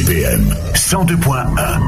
BPM 102.1.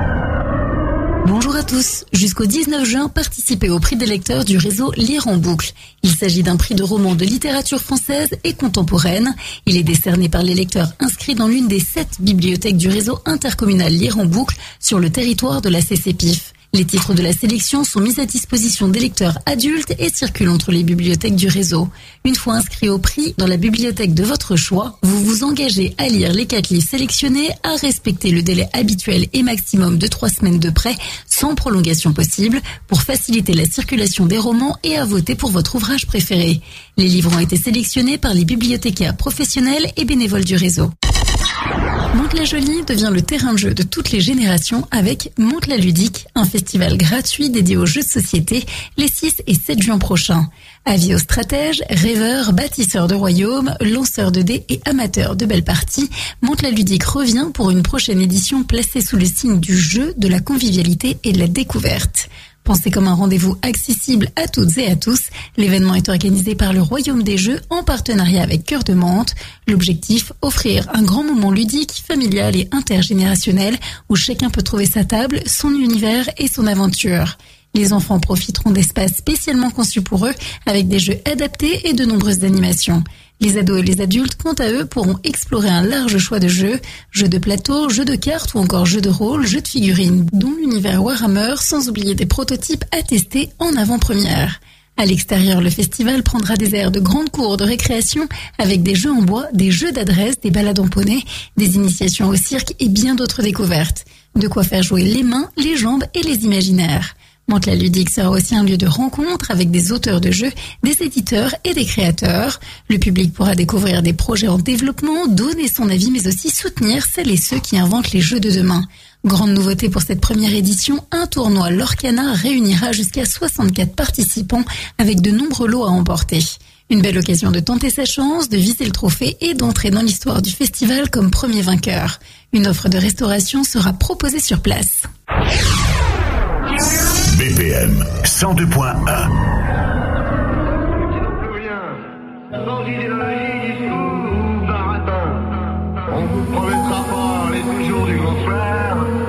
Bonjour à tous. Jusqu'au 19 juin, participez au prix des lecteurs du réseau Lire en boucle. Il s'agit d'un prix de roman de littérature française et contemporaine. Il est décerné par les lecteurs inscrits dans l'une des 7 bibliothèques du réseau intercommunal Lire en boucle sur le territoire de la CCPIF. Les titres de la sélection sont mis à disposition des lecteurs adultes et circulent entre les bibliothèques du réseau. Une fois inscrit au prix dans la bibliothèque de votre choix, vous vous engagez à lire les 4 livres sélectionnés, à respecter le délai habituel et maximum de 3 semaines de prêt, sans prolongation possible, pour faciliter la circulation des romans et à voter pour votre ouvrage préféré. Les livres ont été sélectionnés par les bibliothécaires professionnels et bénévoles du réseau. Mantes-la-Jolie devient le terrain de jeu de toutes les générations avec Mantes-la Ludique, un festival gratuit dédié aux jeux de société les 6 et 7 juin prochains. Avis aux stratèges, rêveurs, bâtisseurs de royaumes, lanceurs de dés et amateurs de belles parties, Mantes-la Ludique revient pour une prochaine édition placée sous le signe du jeu, de la convivialité et de la découverte. Pensé comme un rendez-vous accessible à toutes et à tous, l'événement est organisé par le Royaume des Jeux en partenariat avec Cœur de Mantes. L'objectif, offrir un grand moment ludique, familial et intergénérationnel où chacun peut trouver sa table, son univers et son aventure. Les enfants profiteront d'espaces spécialement conçus pour eux avec des jeux adaptés et de nombreuses animations. Les ados et les adultes, quant à eux, pourront explorer un large choix de jeux de plateau, jeux de cartes ou encore jeux de rôle, jeux de figurines, dont l'univers Warhammer, sans oublier des prototypes à tester en avant-première. À l'extérieur, le festival prendra des aires de grandes cours de récréation avec des jeux en bois, des jeux d'adresse, des balades en poney, des initiations au cirque et bien d'autres découvertes. De quoi faire jouer les mains, les jambes et les imaginaires. Mantes-la Ludique sera aussi un lieu de rencontre avec des auteurs de jeux, des éditeurs et des créateurs. Le public pourra découvrir des projets en développement, donner son avis, mais aussi soutenir celles et ceux qui inventent les jeux de demain. Grande nouveauté pour cette première édition, un tournoi Lorcana réunira jusqu'à 64 participants avec de nombreux lots à emporter. Une belle occasion de tenter sa chance, de viser le trophée et d'entrer dans l'histoire du festival comme premier vainqueur. Une offre de restauration sera proposée sur place. BPM 102.1.